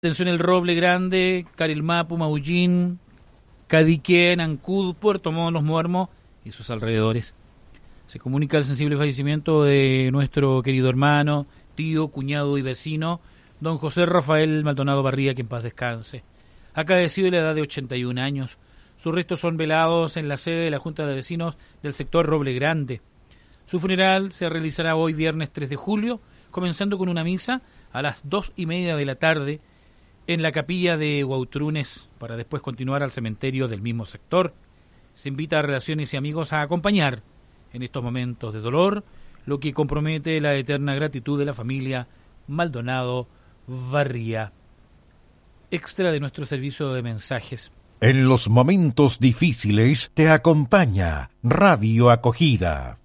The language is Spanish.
Atención el Roble Grande, Carilmapu, Maullín, Cadiquén, Ancud, Puerto Montt, Los Muermos y sus alrededores. Se comunica el sensible fallecimiento de nuestro querido hermano, tío, cuñado y vecino, don José Rafael Maldonado Barría, que en paz descanse. Ha cadecido a la edad de 81 años. Sus restos son velados en la sede de la Junta de Vecinos del sector Roble Grande. Su funeral se realizará hoy viernes 3 de julio, comenzando con una misa a las 2:30 de la tarde en la capilla de Huautrunes, para después continuar al cementerio del mismo sector. Se invita a relaciones y amigos a acompañar en estos momentos de dolor, lo que compromete la eterna gratitud de la familia Maldonado Barría. Extra de nuestro servicio de mensajes. En los momentos difíciles te acompaña Radio Acogida.